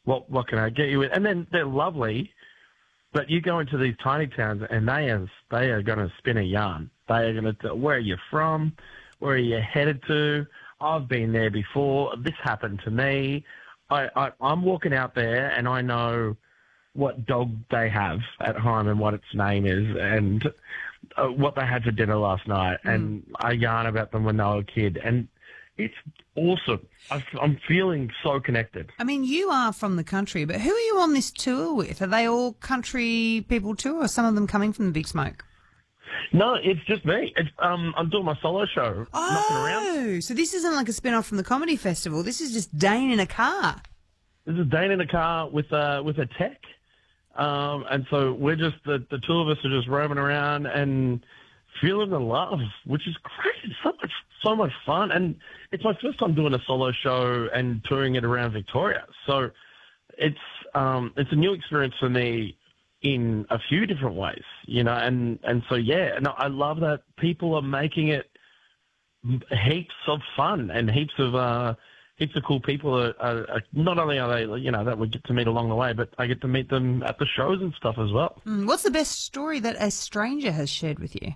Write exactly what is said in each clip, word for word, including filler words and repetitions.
what what can I get you with? And then they're lovely, but you go into these tiny towns and they are they are going to spin a yarn. They are going to tell where are you from, where are you headed to. I've been there before. This happened to me. I, I I'm walking out there and I know what dog they have at home and what its name is and uh, what they had for dinner last night. Mm. And I yarn about them when they were a kid. And it's awesome. I, I'm feeling so connected. I mean, you are from the country, but who are you on this tour with? Are they all country people too, or some of them coming from the Big Smoke? No, it's just me. It's, um, I'm doing my solo show. Oh, knocking around. So this isn't like a spin-off from the comedy festival. This is just Dane in a car. This is Dane in a car with uh, with a tech. Um, and so we're just, the, the two of us are just roaming around and feeling the love, which is great. It's so much, so much fun. And it's my first time doing a solo show and touring it around Victoria. So it's, um, it's a new experience for me in a few different ways, you know, and, and so, yeah, and I love that people are making it heaps of fun and heaps of, uh, heaps of cool people. Are, are, are, not only are they, you know, that we get to meet along the way, but I get to meet them at the shows and stuff as well. Mm, what's the best story that a stranger has shared with you?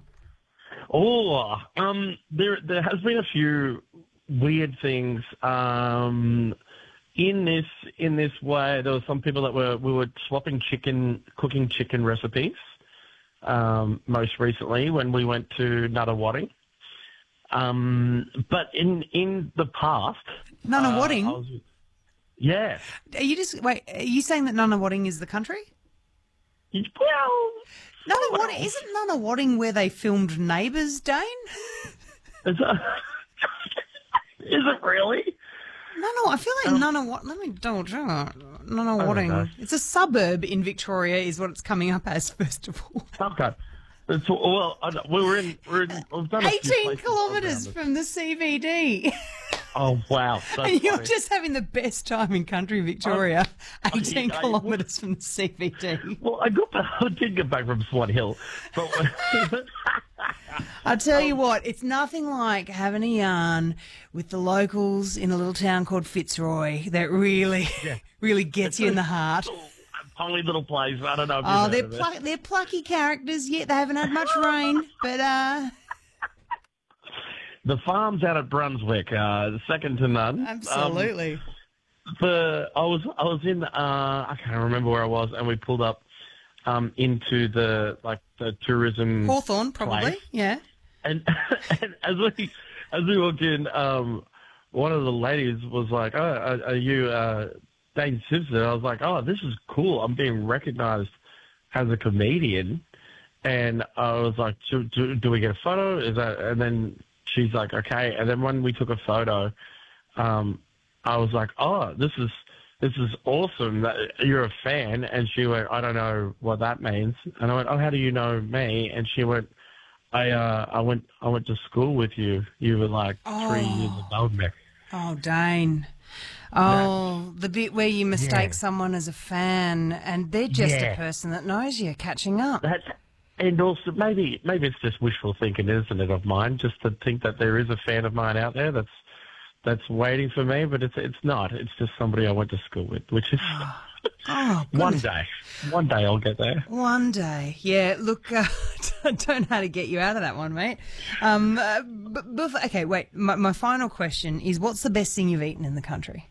Oh, um, there there has been a few weird things. Um, in this in this way, there were some people that were we were swapping chicken, cooking chicken recipes. Um, most recently, when we went to Nunawading. Um, but in in the past, Nunawading. Uh, was, yeah. Are you just wait? Are you saying that Nunawading is the country? Well, Nunawading well. isn't Nunawading where they filmed Neighbours, Dane? Is it, is it really? No, no, I feel like um, Nunawading. Let me double check. Nunawading. It's a suburb in Victoria, is what it's coming up as. First of all. Okay. It's, well, we were in. We're in we've done eighteen kilometres from the C B D. Oh, wow. That's and you're funny. Just having the best time in country Victoria, um, eighteen I, I, kilometres from the C B D. Well, I got back, I did get back from Swan Hill. But I'll tell you what, it's nothing like having a yarn with the locals in a little town called Fitzroy that really, yeah. really gets it's you in the heart. Tiny little place. I don't know if Oh, they're, pl- they're plucky characters, yet they haven't had much rain, but... uh The farms out at Brunswick, uh, second to none. Absolutely. Um, the I was I was in uh, I can't remember where I was, and we pulled up um, into the like the tourism Hawthorne, probably. place. Yeah. And, and as we as we walked in, um, one of the ladies was like, "Oh, are, are you uh, Dane Simpson?" I was like, "Oh, this is cool. I'm being recognised as a comedian." And I was like, "Do, do, do we get a photo?" Is that and then. She's like, okay. And then when we took a photo, um, I was like, oh, this is this is awesome that you're a fan. And she went, I don't know what that means. And I went, oh, how do you know me? And she went, I uh, I went I went to school with you. You were like oh. three years above me. Oh, Dane. Oh, That's, the bit where you mistake yeah. someone as a fan and they're just yeah. a person that knows you, catching up. That's And also, maybe maybe it's just wishful thinking, isn't it, of mine, just to think that there is a fan of mine out there that's that's waiting for me, but it's it's not. It's just somebody I went to school with, which is oh, one day. One day I'll get there. One day, yeah. Look, uh, I don't know how to get you out of that one, mate. Um, uh, but, but, okay, wait. My, my final question is: what's the best thing you've eaten in the country?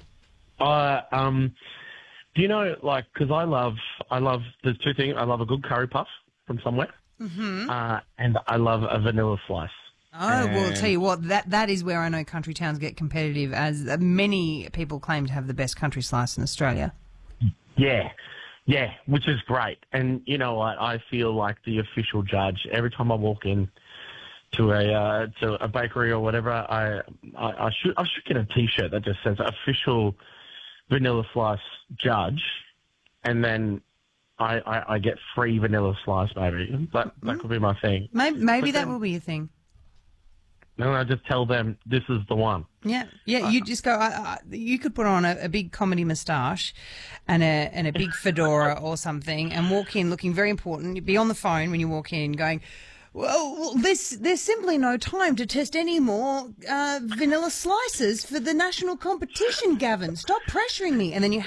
Uh, um, do you know, like, because I love I love there's two things. I love a good curry puff from somewhere, mm-hmm. uh, and I love a vanilla slice. Oh, and well, I'll tell you what, that, that is where I know country towns get competitive, as many people claim to have the best country slice in Australia. Yeah, yeah, which is great. And you know what, I feel like the official judge every time I walk in to a uh, to a bakery or whatever. I, I I should I should get a T-shirt that just says official vanilla slice judge, and then I, I, I get free vanilla slice, maybe. That that could be my thing. Maybe, maybe that then, will be your thing. No, I just tell them this is the one. Yeah, yeah. You just go. I, I, you could put on a, a big comedy moustache, and a and a big fedora or something, and walk in looking very important. You'd be on the phone when you walk in, going, "Well, this there's simply no time to test any more uh, vanilla slices for the national competition, Gavin. Stop pressuring me." And then you